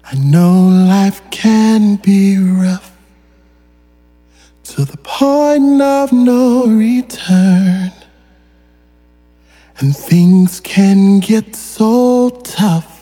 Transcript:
I know life can be rough to the point of no return, and things can get so tough